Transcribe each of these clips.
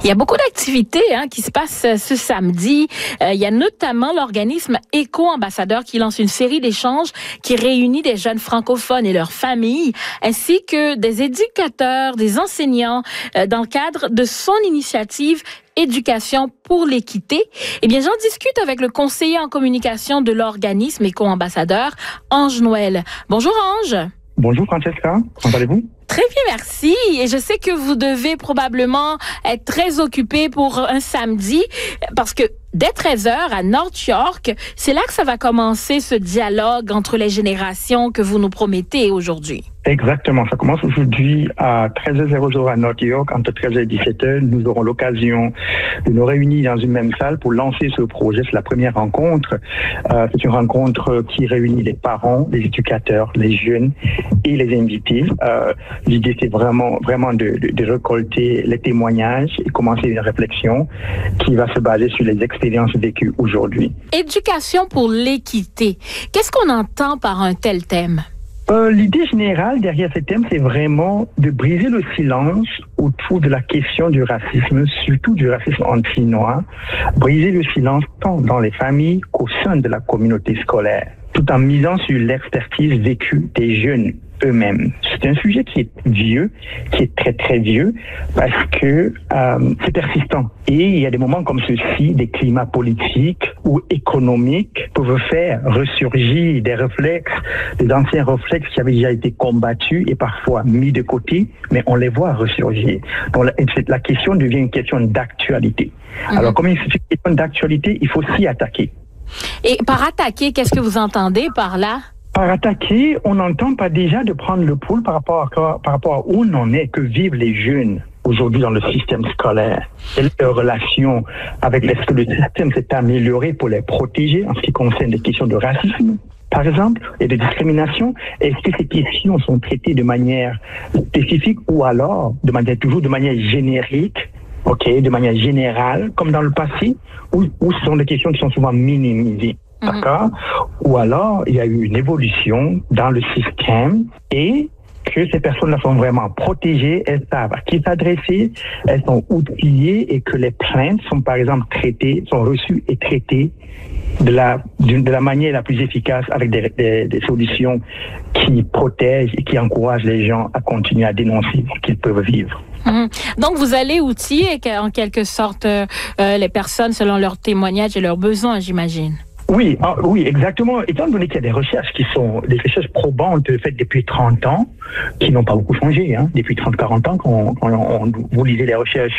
Il y a beaucoup d'activités qui se passent ce samedi. Il y a notamment l'organisme Éco-Ambassadeur qui lance une série d'échanges qui réunit des jeunes francophones et leurs familles, ainsi que des éducateurs, des enseignants, dans le cadre de son initiative Éducation pour l'équité. Eh bien, j'en discute avec le conseiller en communication de l'organisme Éco-Ambassadeur, Ange Noël. Bonjour Ange. Bonjour Francesca, comment allez-vous? Très bien, merci. Et je sais que vous devez probablement être très occupé pour un samedi parce que dès 13h à North York, c'est là que ça va commencer ce dialogue entre les générations que vous nous promettez aujourd'hui. Exactement, ça commence aujourd'hui à 13h00 à North York, entre 13h et 17h. Nous aurons l'occasion de nous réunir dans une même salle pour lancer ce projet. C'est la première rencontre. C'est une rencontre qui réunit les parents, les éducateurs, les jeunes et les invités. L'idée, c'est vraiment de récolter les témoignages et commencer une réflexion qui va se baser sur les expériences vécues aujourd'hui. Éducation pour l'équité. Qu'est-ce qu'on entend par un tel thème? L'idée générale derrière ce thème, c'est vraiment de briser le silence autour de la question du racisme, surtout du racisme anti-noir, briser le silence tant dans les familles qu'au sein de la communauté scolaire, tout en misant sur l'expertise vécue des jeunes eux-mêmes. C'est un sujet qui est vieux, qui est très très vieux, parce que c'est persistant. Et il y a des moments comme ceci, des climats politiques ou économiques peuvent faire ressurgir des réflexes, des anciens réflexes qui avaient déjà été combattus et parfois mis de côté, mais on les voit ressurgir. Donc la question devient une question d'actualité. Alors comme c'est une question d'actualité, il faut s'y attaquer. Et par attaquer, qu'est-ce que vous entendez par là? Par attaquer, on n'entend pas déjà de prendre le pouls par rapport à où on en est, que vivent les jeunes aujourd'hui dans le système scolaire. Et leur relation avec est-ce que le système s'est amélioré pour les protéger en ce qui concerne les questions de racisme, par exemple, et de discrimination. Est-ce que ces questions sont traitées de manière spécifique ou alors toujours de manière générique, de manière générale, comme dans le passé, ou ce sont des questions qui sont souvent minimisées? D'accord? Ou alors, il y a eu une évolution dans le système et que ces personnes-là sont vraiment protégées, elles savent à qui s'adresser, elles sont outillées et que les plaintes sont, par exemple, sont reçues et traitées de la manière la plus efficace avec des solutions qui protègent et qui encouragent les gens à continuer à dénoncer ce qu'ils peuvent vivre. Donc, vous allez outiller en quelque sorte les personnes selon leurs témoignages et leurs besoins, j'imagine. Oui, exactement. Étant donné qu'il y a des recherches qui sont des recherches probantes faites depuis 30 ans, qui n'ont pas beaucoup changé, depuis 30-40 ans, quand vous lisez la recherche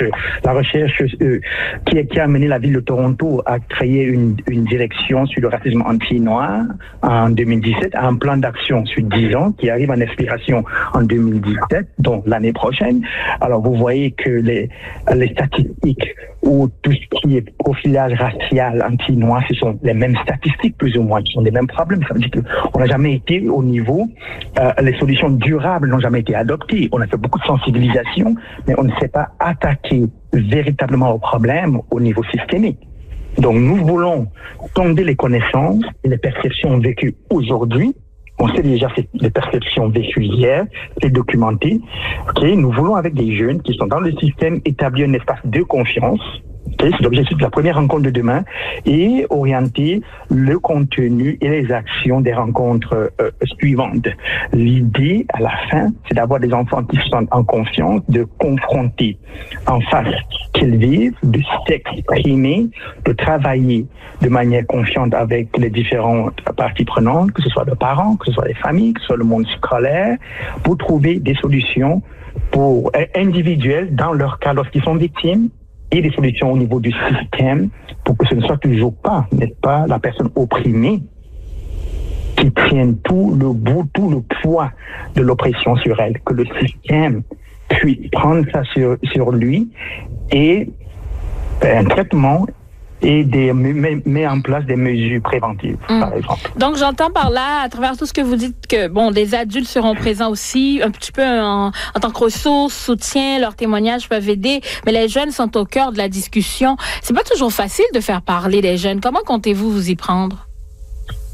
qui a amené la ville de Toronto à créer une direction sur le racisme anti-noir en 2017, un plan d'action sur 10 ans qui arrive en expiration en 2017, donc l'année prochaine. Alors, vous voyez que les statistiques ou tout ce qui est profilage racial anti-noir, ce sont les mêmes statistiques plus ou moins, qui sont les mêmes problèmes. Ça veut dire qu'on n'a jamais été au niveau, les solutions durables n'ont jamais été adoptées. On a fait beaucoup de sensibilisation, mais on ne s'est pas attaqué véritablement au problème au niveau systémique. Donc nous voulons sonder les connaissances et les perceptions vécues aujourd'hui. On sait déjà les perceptions vécues hier, c'est documenté. Nous voulons avec des jeunes qui sont dans le système établir un espace de confiance. C'est l'objectif de la première rencontre de demain et orienter le contenu et les actions des rencontres suivantes. L'idée, à la fin, c'est d'avoir des enfants qui sont en confiance, de confronter en face qu'ils vivent, de s'exprimer, de travailler de manière confiante avec les différentes parties prenantes, que ce soit les parents, que ce soit les familles, que ce soit le monde scolaire, pour trouver des solutions individuelles dans leur cas lorsqu'ils sont victimes, et des solutions au niveau du système pour que ce ne soit toujours pas, n'est-ce pas, la personne opprimée qui tienne tout le poids de l'oppression sur elle, que le système puisse prendre ça sur lui et un traitement et met en place des mesures préventives, par exemple. Donc, j'entends par là, à travers tout ce que vous dites, que des adultes seront présents aussi, un petit peu en tant que ressources, soutien, leurs témoignages peuvent aider, mais les jeunes sont au cœur de la discussion. C'est pas toujours facile de faire parler les jeunes. Comment comptez-vous vous y prendre?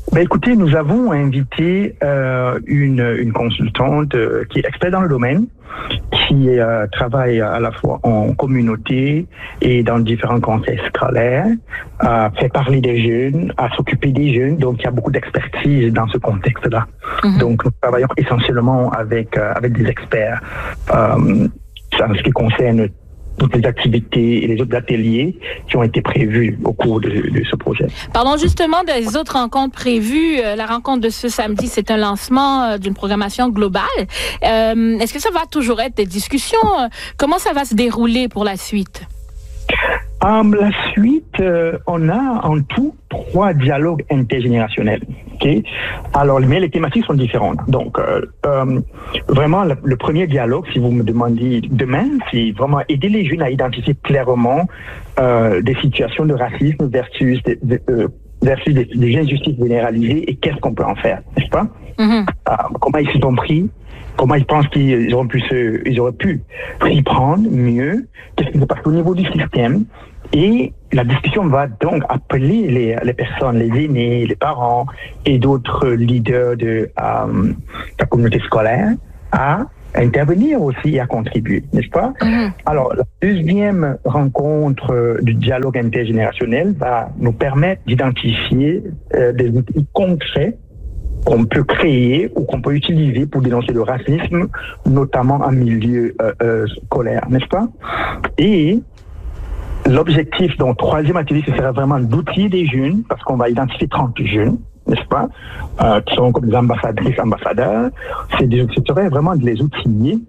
Ben écoutez, nous avons invité une consultante qui est experte dans le domaine, qui travaille à la fois en communauté et dans différents conseils scolaires, fait parler des jeunes, à s'occuper des jeunes. Donc, il y a beaucoup d'expertise dans ce contexte-là. Donc, nous travaillons essentiellement avec des experts en ce qui concerne toutes les activités et les autres ateliers qui ont été prévus au cours de ce projet. Parlons justement des autres rencontres prévues. La rencontre de ce samedi, c'est un lancement d'une programmation globale. Est-ce que ça va toujours être des discussions? Comment ça va se dérouler pour la suite? La suite, on a en tout 3 dialogues intergénérationnels. Okay? Alors, mais les thématiques sont différentes. Donc, vraiment, le premier dialogue, si vous me demandez demain, c'est vraiment aider les jeunes à identifier clairement des situations de racisme versus des injustices généralisées et qu'est-ce qu'on peut en faire, n'est-ce pas? Comment ils se sont pris? Comment ils pensent qu'ils auraient pu s'y prendre mieux? Qu'est-ce qui se passe au niveau du système? Et la discussion va donc appeler les personnes, les aînés, les parents et d'autres leaders de la communauté scolaire à intervenir aussi et à contribuer, n'est-ce pas? Alors, la deuxième rencontre du dialogue intergénérationnel va nous permettre d'identifier des outils concrets qu'on peut créer ou qu'on peut utiliser pour dénoncer le racisme, notamment en milieu scolaire, n'est-ce pas? Et l'objectif, donc, troisième atelier, ce sera vraiment d'outiller des jeunes, parce qu'on va identifier 30 jeunes, n'est-ce pas, qui sont comme des ambassadrices, ambassadeurs. Ce serait vraiment de les outiller,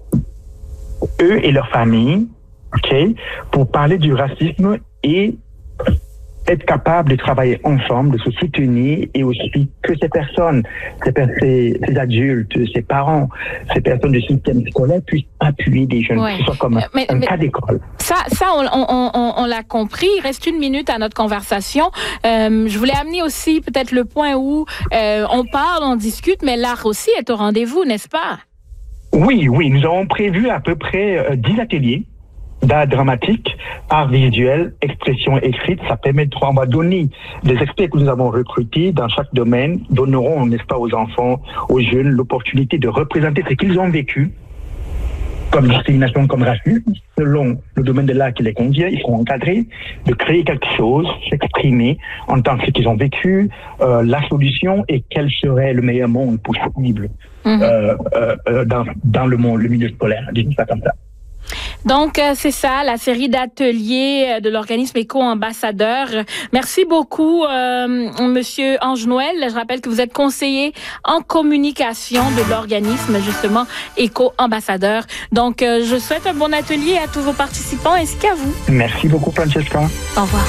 eux et leurs familles, okay, pour parler du racisme et être capable de travailler ensemble, de se soutenir et aussi que ces personnes, ces adultes, ces parents, ces personnes du système scolaire puissent appuyer des jeunes, que ce soit comme un cas d'école. Ça, on l'a compris. Il reste 1 minute à notre conversation. Je voulais amener aussi peut-être le point où on parle, on discute, mais l'art aussi est au rendez-vous, n'est-ce pas? Oui, nous avons prévu à peu près 10 ateliers d'art dramatique, art visuel, expression écrite. Ça permettra, on va donner des experts que nous avons recrutés dans chaque domaine, donneront, n'est-ce pas, aux enfants, aux jeunes, l'opportunité de représenter ce qu'ils ont vécu comme discrimination, comme racisme, selon le domaine de l'art qui les convient. Ils seront encadrés de créer quelque chose, s'exprimer en tant que ce qu'ils ont vécu, la solution et quel serait le meilleur monde possible dans le monde, le milieu scolaire, disons ça comme ça. Donc, c'est ça, la série d'ateliers de l'organisme Éco-Ambassadeur. Merci beaucoup, Monsieur Ange Noël. Je rappelle que vous êtes conseiller en communication de l'organisme, justement, Éco-Ambassadeur. Donc, je souhaite un bon atelier à tous vos participants ainsi qu'à vous. Merci beaucoup, Francesca. Au revoir.